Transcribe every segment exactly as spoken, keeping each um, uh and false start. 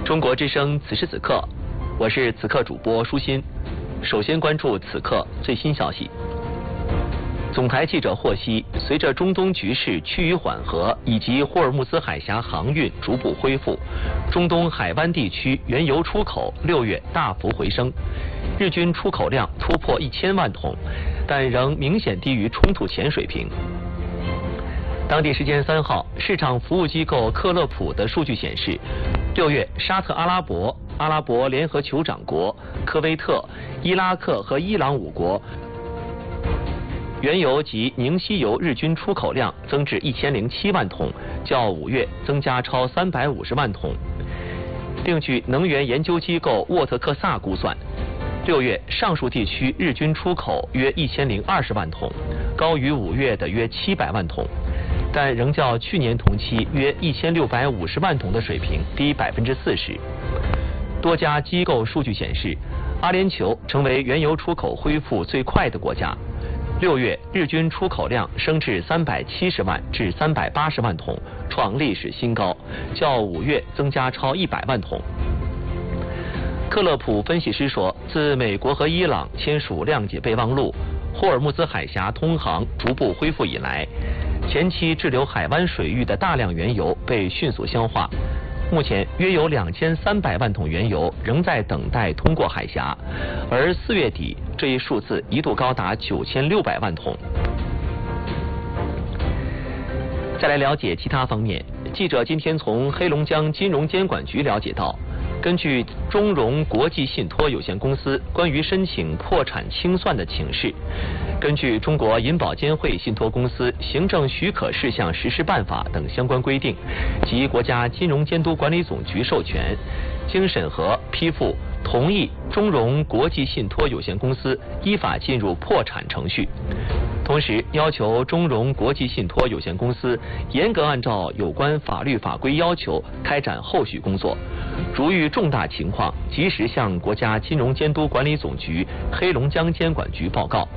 中国之声此时此刻，我是此刻主播舒心。首先关注此刻最新消息。总台记者获悉，随着中东局势趋于缓和以及霍尔木兹海峡航运逐步恢复，中东海湾地区原油出口六月大幅回升，日均出口量突破一千万桶，但仍明显低于冲突前水平。当地时间三号，市场服务机构克勒普的数据显示，六月沙特阿拉伯、阿拉伯联合酋长国、科威特、伊拉克和伊朗五国原油及凝稀油日均出口量增至一千零七万桶，较五月增加超三百五十万桶。另据能源研究机构沃特克萨估算，六月上述地区日均出口约一千零二十万桶，高于五月的约七百万桶，但仍较去年同期约一千六百五十万桶的水平低百分之四十。多家机构数据显示，阿联酋成为原油出口恢复最快的国家。六月日均出口量升至三百七十万至三百八十万桶，创历史新高，较五月增加超一百万桶。克勒普分析师说，自美国和伊朗签署谅解备忘录，霍尔木兹海峡通航逐步恢复以来，前期滞留海湾水域的大量原油被迅速消化。目前约有两千三百万桶原油仍在等待通过海峡，而四月底这一数字一度高达九千六百万桶。再来了解其他方面，记者今天从黑龙江金融监管局了解到，根据中融国际信托有限公司关于申请破产清算的请示，根据中国银保监会信托公司行政许可事项实施办法等相关规定及国家金融监督管理总局授权，经审核批复同意中融国际信托有限公司依法进入破产程序，同时要求中融国际信托有限公司严格按照有关法律法规要求开展后续工作，如遇重大情况及时向国家金融监督管理总局黑龙江监管局报告。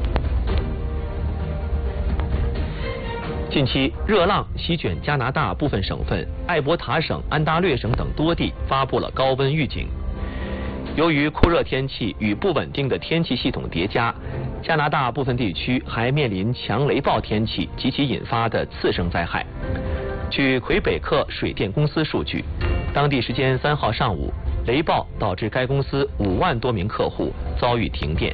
近期热浪席卷加拿大部分省份，艾伯塔省、安大略省等多地发布了高温预警。由于酷热天气与不稳定的天气系统叠加，加拿大部分地区还面临强雷暴天气及其引发的次生灾害。据魁北克水电公司数据，当地时间三号上午，雷暴导致该公司五万多名客户遭遇停电。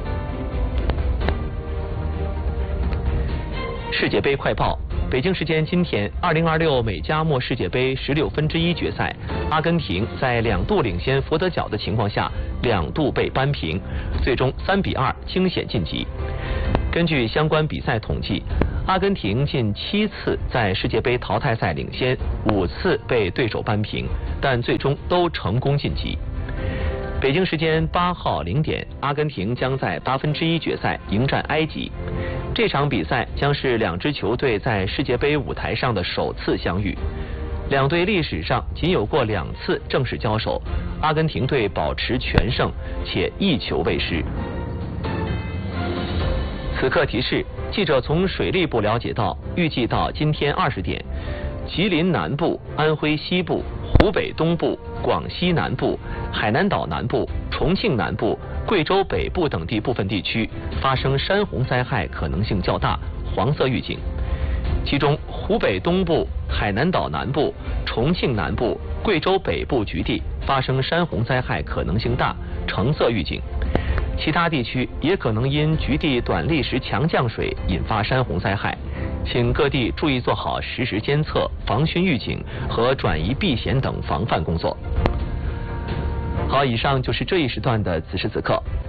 世界杯快报：北京时间今天，二零二六美加墨世界杯十六分之一决赛，阿根廷在两度领先佛得角的情况下，两度被扳平，最终三比二惊险晋级。根据相关比赛统计，阿根廷近七次在世界杯淘汰赛领先，五次被对手扳平，但最终都成功晋级。北京时间八号零点，阿根廷将在八分之一决赛迎战埃及。这场比赛将是两支球队在世界杯舞台上的首次相遇，两队历史上仅有过两次正式交手，阿根廷队保持全胜，且一球未失。此刻提示，记者从水利部了解到，预计到今天二十点，吉林南部、安徽西部、湖北东部、广西南部、海南岛南部、重庆南部、贵州北部等地部分地区发生山洪灾害可能性较大，黄色预警。其中湖北东部、海南岛南部、重庆南部、贵州北部局地发生山洪灾害可能性大，橙色预警。其他地区也可能因局地短历时强降水引发山洪灾害，请各地注意做好实时监测、防汛预警和转移避险等防范工作。好，以上就是这一时段的此时此刻，